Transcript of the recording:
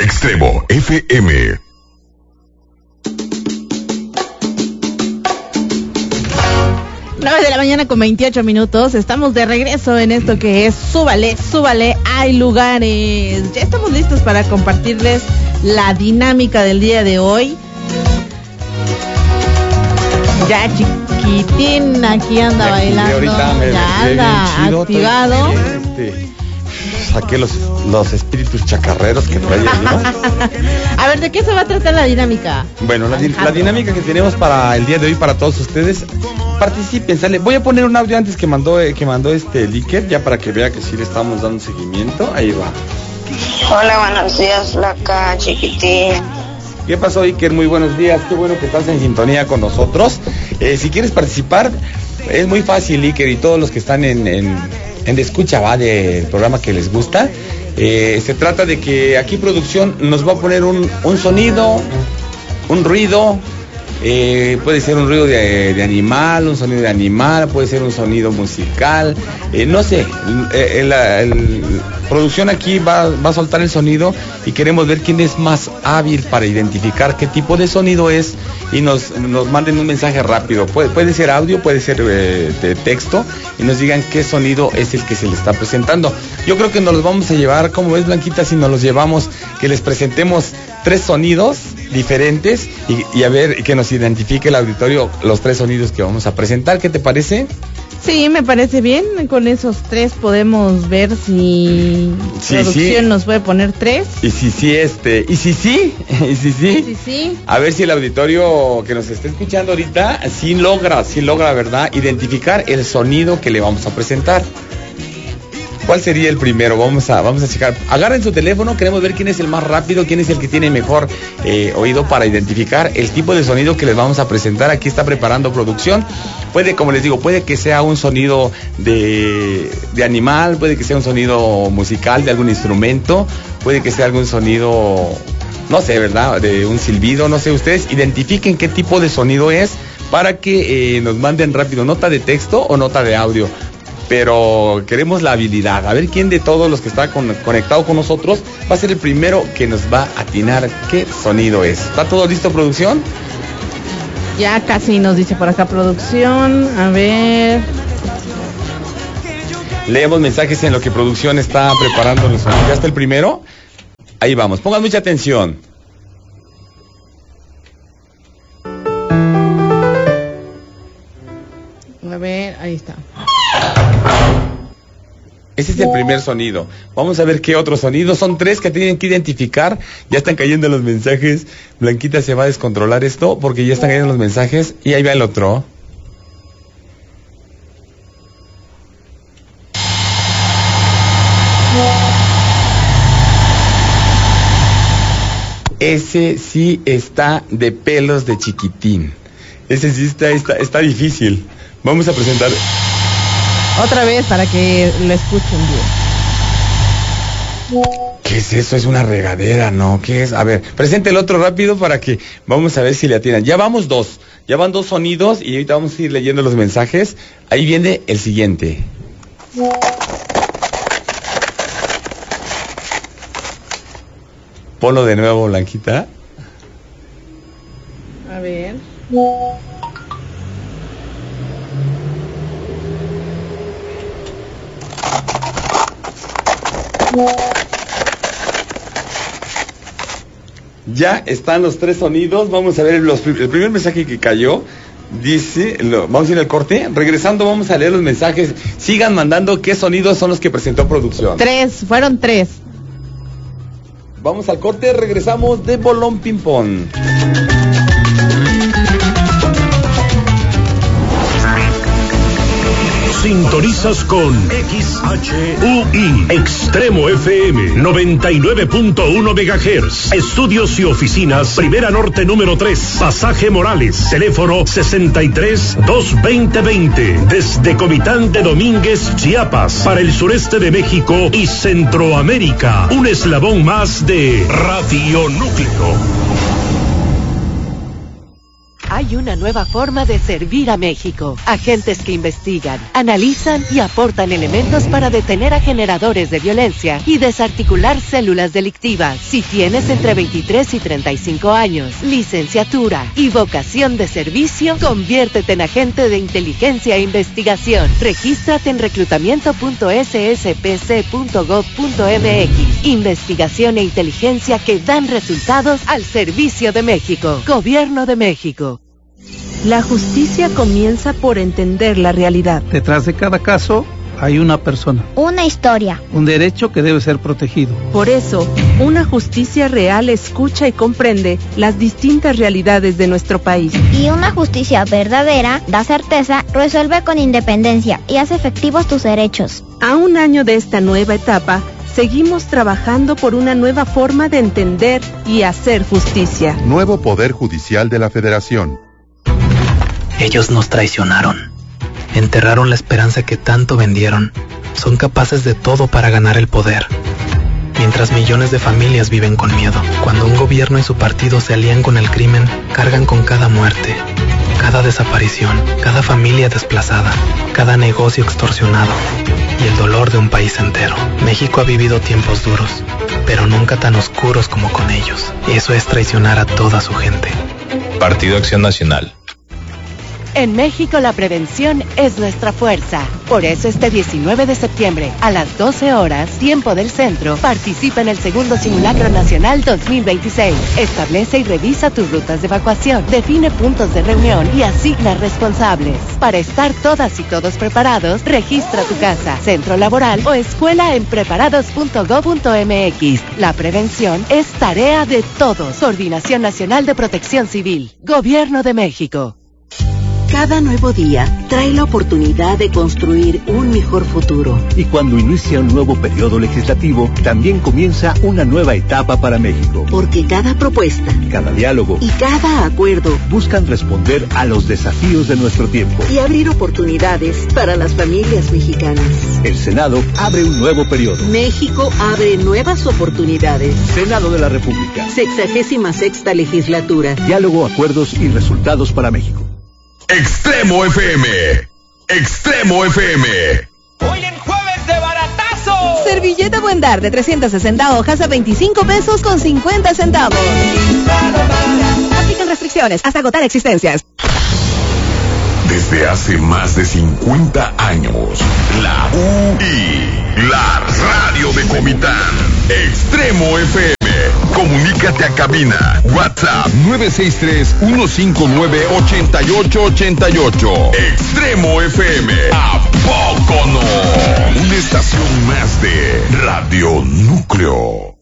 Extremo FM. Nueve de la mañana con 28 minutos. Estamos de regreso en esto que es Súbale, Súbale, hay lugares. Ya estamos listos para compartirles la dinámica del día de hoy. Ya Chiquitín aquí anda bailando, ya anda activado. Saqué los espíritus chacarreros que trae arriba. A ver, ¿de qué se va a tratar la dinámica? Bueno, la dinámica que tenemos para el día de hoy para todos ustedes, participen, sale. Voy a poner un audio antes que mandó Liker, ya para que vea que sí le estamos dando seguimiento. Ahí va. Hola, buenos días, Flaca, Chiquitín. ¿Qué pasó, Iker? Muy buenos días, qué bueno que estás en sintonía con nosotros. Si quieres participar, es muy fácil, Iker, y todos los que están en escucha, del programa que les gusta. Se trata de que aquí producción nos va a poner un sonido, un ruido. Puede ser un ruido de animal, un sonido de animal, puede ser un sonido musical, no sé, producción aquí va a soltar el sonido y queremos ver quién es más hábil para identificar qué tipo de sonido es y nos manden un mensaje rápido, puede ser audio, puede ser de texto y nos digan qué sonido es el que se le está presentando. Yo creo que nos los vamos a llevar, como ves, Blanquita, si nos los llevamos, que les presentemos 3 sonidos diferentes y a ver que nos identifique el auditorio los 3 sonidos que vamos a presentar. ¿Qué te parece? Sí, me parece bien. Con esos 3 podemos ver si producción nos puede poner 3. Y si sí. A ver si el auditorio que nos está escuchando ahorita sí logra, ¿verdad? Identificar el sonido que le vamos a presentar. ¿Cuál sería el primero? Vamos a checar. Agarren su teléfono, queremos ver quién es el más rápido, quién es el que tiene mejor oído para identificar el tipo de sonido que les vamos a presentar. Aquí está preparando producción. Puede, como les digo, puede que sea un sonido de animal, puede que sea un sonido musical de algún instrumento, puede que sea algún sonido, no sé, ¿verdad? De un silbido, no sé. Ustedes identifiquen qué tipo de sonido es para que nos manden rápido nota de texto o nota de audio. Pero queremos la habilidad. A ver quién de todos los que está conectado con nosotros va a ser el primero que nos va a atinar qué sonido es. ¿Está todo listo, producción? Ya casi nos dice por acá producción. A ver. Leemos mensajes en lo que producción está preparando. ¿Ya está el primero? Ahí vamos. Pongan mucha atención. A ver, ahí está. Ese es el primer sonido. Vamos a ver qué otro sonido. Son 3 que tienen que identificar. Ya están cayendo los mensajes. Blanquita se va a descontrolar esto porque ya están cayendo los mensajes. Y ahí va el otro. Ese sí está de pelos de chiquitín. Ese sí está difícil. Vamos a presentar otra vez para que lo escuchen bien. ¿Qué es eso? Es una regadera, ¿no? ¿Qué es? A ver, presente el otro rápido para que vamos a ver si le atinan. Ya vamos 2. Ya van 2 sonidos y ahorita vamos a ir leyendo los mensajes. Ahí viene el siguiente. Ponlo de nuevo, Blanquita. A ver. Ya están los 3 sonidos. Vamos a ver el primer mensaje que cayó. Dice, vamos a ir al corte. Regresando vamos a leer los mensajes. Sigan mandando qué sonidos son los que presentó producción. 3, fueron 3. Vamos al corte, regresamos de Bolón Ping Pong. Sintonizas con XHUI Extremo FM 99.1 MHz. Estudios y oficinas Primera Norte número 3, Pasaje Morales, teléfono 63-220-20. Desde Comitán de Domínguez, Chiapas, para el sureste de México y Centroamérica. Un eslabón más de Radio Núcleo. Hay una nueva forma de servir a México. Agentes que investigan, analizan y aportan elementos para detener a generadores de violencia y desarticular células delictivas. Si tienes entre 23 y 35 años, licenciatura y vocación de servicio, conviértete en agente de inteligencia e investigación. Regístrate en reclutamiento.sspc.gov.mx. Investigación e inteligencia que dan resultados al servicio de México. Gobierno de México. La justicia comienza por entender la realidad. Detrás de cada caso hay una persona. Una historia. Un derecho que debe ser protegido. Por eso, una justicia real escucha y comprende las distintas realidades de nuestro país. Y una justicia verdadera da certeza, resuelve con independencia y hace efectivos tus derechos. A un año de esta nueva etapa, seguimos trabajando por una nueva forma de entender y hacer justicia. Nuevo Poder Judicial de la Federación. Ellos nos traicionaron. Enterraron la esperanza que tanto vendieron. Son capaces de todo para ganar el poder. Mientras millones de familias viven con miedo. Cuando un gobierno y su partido se alían con el crimen, cargan con cada muerte, cada desaparición, cada familia desplazada, cada negocio extorsionado y el dolor de un país entero. México ha vivido tiempos duros, pero nunca tan oscuros como con ellos. Eso es traicionar a toda su gente. Partido Acción Nacional. En México la prevención es nuestra fuerza. Por eso este 19 de septiembre, a las 12 horas, tiempo del centro, participa en el segundo Simulacro Nacional 2026. Establece y revisa tus rutas de evacuación, define puntos de reunión y asigna responsables. Para estar todas y todos preparados, registra tu casa, centro laboral o escuela en preparados.gov.mx. La prevención es tarea de todos. Coordinación Nacional de Protección Civil. Gobierno de México. Cada nuevo día trae la oportunidad de construir un mejor futuro. Y cuando inicia un nuevo periodo legislativo, también comienza una nueva etapa para México. Porque cada propuesta, cada diálogo y cada acuerdo buscan responder a los desafíos de nuestro tiempo y abrir oportunidades para las familias mexicanas. El Senado abre un nuevo periodo. México abre nuevas oportunidades. Senado de la República. 66ª legislatura. Diálogo, acuerdos y resultados para México. Extremo FM. Extremo FM. Hoy en jueves de baratazo. Servilleta Buendar de 360 hojas a 25 pesos con 50 centavos. Aplican restricciones hasta agotar existencias. Desde hace más de 50 años, la UI, la radio de Comitán. Extremo FM. Comunícate a cabina. WhatsApp 963-159-8888. Extremo FM. ¿A poco no? Una estación más de Radio Núcleo.